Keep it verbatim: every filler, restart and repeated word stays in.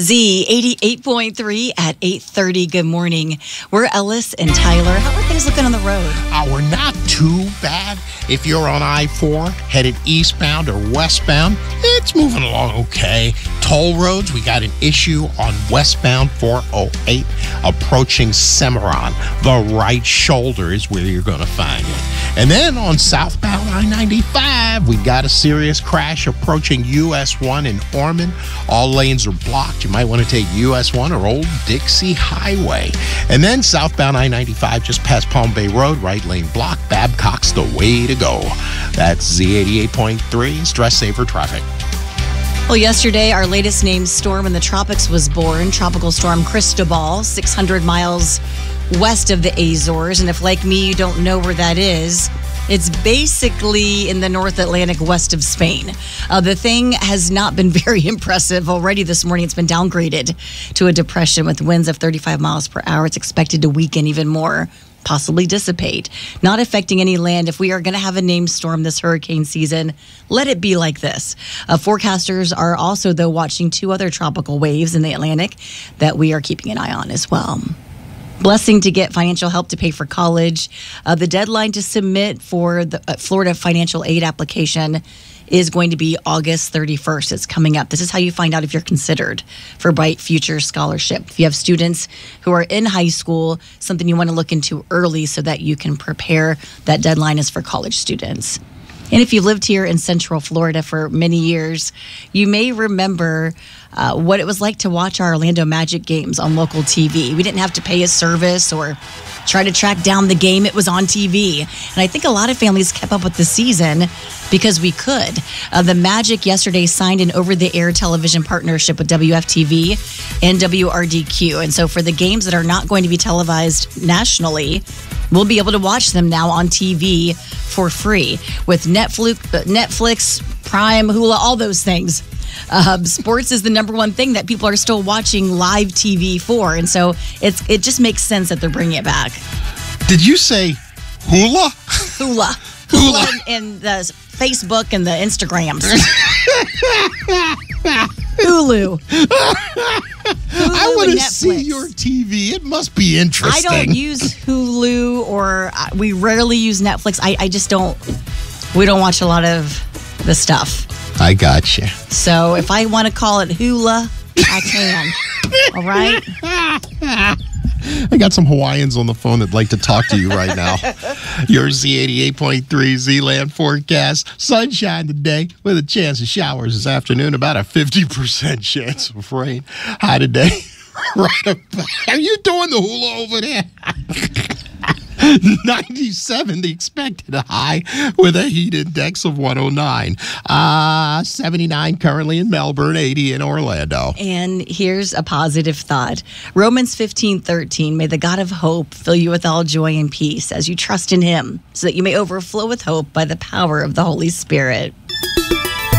Z eighty-eight point three at eight thirty. Good morning. We're Ellis and Tyler. How are things looking on the road? Uh, we're not too bad. If you're on I four, headed eastbound or westbound, it's moving along okay. Toll roads, we got an issue on westbound four oh eight approaching Cimarron. The right shoulder is where you're going to find it. And then on southbound I ninety-five, we got a serious crash approaching U S one in Ormond. All lanes are blocked. You might want to take U S one or Old Dixie Highway. And then southbound I ninety-five just past Palm Bay Road, right lane blocked. Babcock's the way to go. That's Z eighty-eight point three, Stress Saver Traffic. Well, yesterday, our latest named storm in the tropics was born. Tropical Storm Cristobal, six hundred miles west of the Azores. And if, like me, you don't know where that is, it's basically in the North Atlantic west of Spain. Uh, the thing has not been very impressive already this morning. It's been downgraded to a depression with winds of thirty-five miles per hour. It's expected to weaken even more, possibly dissipate, not affecting any land. If we are going to have a named storm this hurricane season, let it be like this. Uh, forecasters are also, though, watching two other tropical waves in the Atlantic that we are keeping an eye on as well. Blessing to get financial help to pay for college. Uh, the deadline to submit for the uh, Florida financial aid application is going to be August thirty-first. It's coming up. This is how you find out if you're considered for Bright Future Scholarship. If you have students who are in high school, something you want to look into early so that you can prepare. That deadline is for college students. And if you've lived here in Central Florida for many years, you may remember uh, what it was like to watch our Orlando Magic games on local T V. We didn't have to pay a service or try to track down the game. It was on T V. And I think a lot of families kept up with the season because we could. Uh, the Magic yesterday signed an over-the-air television partnership with W F T V and W R D Q. And so for the games that are not going to be televised nationally, we'll be able to watch them now on T V for free with Netflix, Netflix, Prime, Hulu, all those things. Uh, sports is the number one thing that people are still watching live T V for, and so it's it just makes sense that they're bringing it back. Did you say hula? Hula, hula, and the Facebook and the Instagrams. Hulu. Hulu. I want to see your T V. It must be interesting. I don't use Hulu, or uh, we rarely use Netflix. I, I just don't. We don't watch a lot of the stuff. I got you. So if I want to call it hula, I can. All right? I got some Hawaiians on the phone that'd like to talk to you right now. Your Z eighty-eight point three Z-Land forecast. Sunshine today with a chance of showers this afternoon. About a fifty percent chance of rain. High today. Right about. Are you doing the hula over there? ninety-seven, the expected high with a heat index of one oh nine. Uh, seventy-nine currently in Melbourne, eighty in Orlando. And here's a positive thought. Romans fifteen thirteen, may the God of hope fill you with all joy and peace as you trust in him, so that you may overflow with hope by the power of the Holy Spirit.